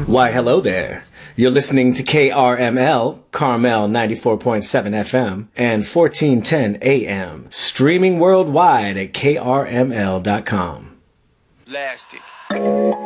Why, hello there. You're listening to KRML, Carmel 94.7 FM and 1410 AM, streaming worldwide at krml.com. Lastic.